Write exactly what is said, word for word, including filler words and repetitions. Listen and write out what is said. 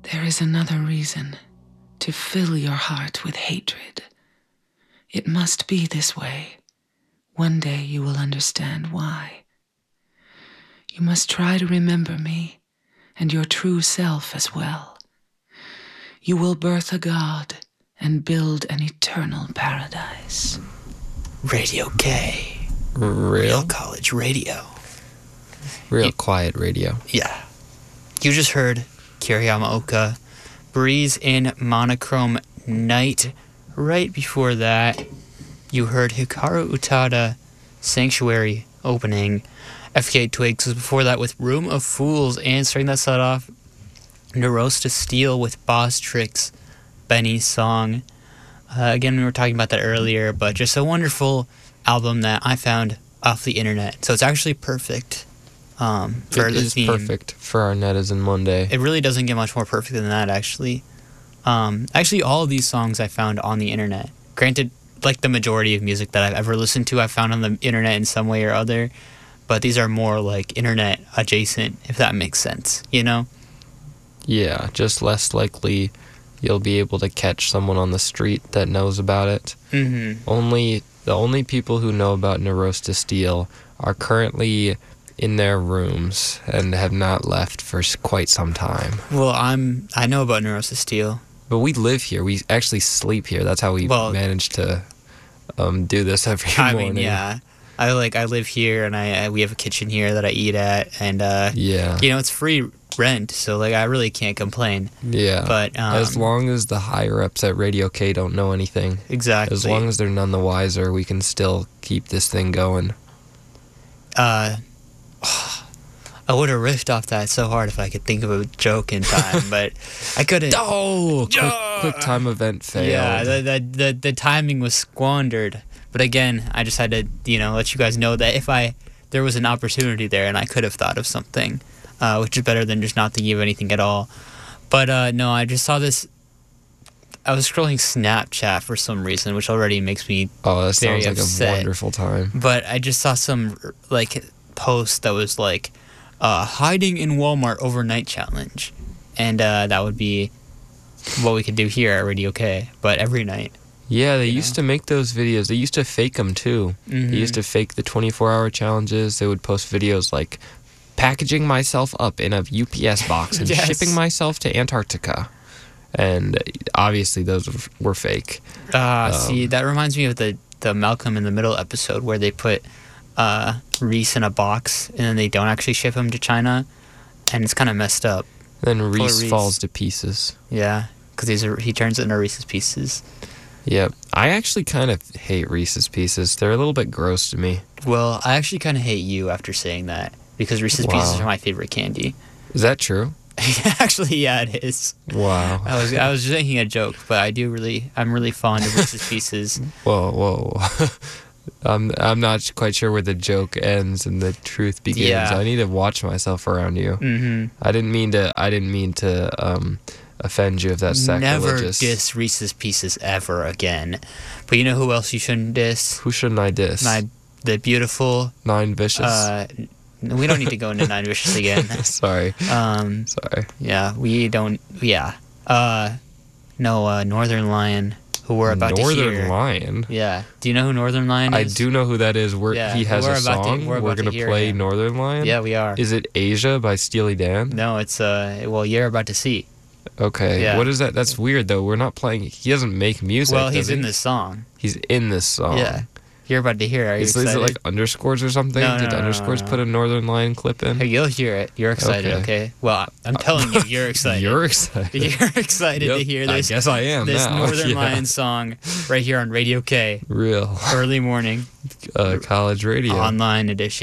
There is another reason to fill your heart with hatred. It must be this way. One day you will understand why. You must try to remember me and your true self as well. You will birth a god and build an eternal paradise. Radio K. Real? Real college radio. Real You- quiet radio. Yeah. You just heard Kiriyama Oka, Breeze in Monochrome Night. Right before that, you heard Hikaru Utada, Sanctuary opening. F K Twigs was before that with Room of Fools, and starting that set off, Neurosta Steel with Boss Tricks, Benny's song. Uh, again, we were talking about that earlier, but just a wonderful album that I found off the internet. So it's actually perfect um, for It the is theme. perfect for our Netizen Monday. It really doesn't get much more perfect than that, actually. Um, actually, all of these songs I found on the internet. Granted, like the majority of music that I've ever listened to, I found on the internet in some way or other. But these are more like internet adjacent, if that makes sense, you know? Yeah, just less likely you'll be able to catch someone on the street that knows about it. Mm-hmm. Only the only people who know about Neurosta Steel are currently in their rooms and have not left for s- quite some time. Well, I'm I know about Neurosis Steel. But we live here. We actually sleep here. That's how we Well- manage to um, do this every I morning. mean, yeah. I like I live here, and I, I we have a kitchen here that I eat at, and uh, Yeah. you know, it's free rent, so like I really can't complain. Yeah. But um, as long as the higher ups at Radio K don't know anything, exactly, as long as they're none the wiser, we can still keep this thing going. uh, I would have riffed off that so hard if I could think of a joke in time, but I couldn't. Oh, quick, Yeah. quick time event failed. Yeah, the, the the the timing was squandered. But again, I just had to, you know, let you guys know that if I there was an opportunity there and I could have thought of something, uh, which is better than just not thinking of anything at all. But uh, no, I just saw this. I was scrolling Snapchat for some reason, which already makes me. Oh, that Very sounds like upset. a wonderful time. But I just saw some like post that was like, uh, hiding in Walmart overnight challenge, and uh, that would be what we could do here at Radio K, but every night. Yeah, they You used know? to make those videos. They used to fake them too. Mhm. They used to fake the twenty-four hour challenges. They would post videos like packaging myself up in a U P S box and Yes. shipping myself to Antarctica. And obviously those were- were fake. Ah, Um, see, that reminds me of the, the Malcolm in the Middle episode where they put uh, Reese in a box and then they don't actually ship him to China, and it's kind of messed up. Then Reese, Reese. falls to pieces. Yeah, because he's a, he turns it into Reese's Pieces. Yep. I actually kind of hate Reese's Pieces. They're a little bit gross to me. Well, I actually kind of hate you after saying that because Reese's Wow. Pieces are my favorite candy. Is that true? Actually, yeah, it is. Wow. I was I was just making a joke, but I do really I'm really fond of Reese's Pieces. Whoa, whoa. I'm I'm not quite sure where the joke ends and the truth begins. Yeah. I need to watch myself around you. Mm-hmm. I didn't mean to. I didn't mean to um, offend you if that's Never sacrilegious. diss Reese's Pieces ever again. But you know who else you shouldn't diss? Who shouldn't I diss? My the beautiful. Nine Vicious. Uh, n- we don't need to go into Nine Vicious again. Sorry. Um, Sorry. yeah, we don't. Yeah. Uh, no. Uh, Northern Lion, who we're about Northern to hear. Lion. Yeah. Do you know who Northern Lion I is? do know who that is. We're, Yeah, he has we're a about to- song. we're about to gonna hear play him. Northern Lion. Yeah, we are. Is it Asia by Steely Dan? No, it's uh. Well, you're about to see. Okay. Yeah. What is that? That's weird though. We're not playing. He doesn't make music. Well, does he's he? in this song. He's in this song. Yeah. You're about to hear it. Are you Is, is excited? it like underscores or something? No, no, Did no, no, underscores no, no. put a Northern Lion clip in? Hey, you'll hear it. You're excited, Okay. okay? Well, I'm telling you, you're excited. You're excited. You're excited Yep, to hear I this. guess I am This now. Northern Yeah. Lion song right here on Radio K, Real early morning, uh, college radio. online edition.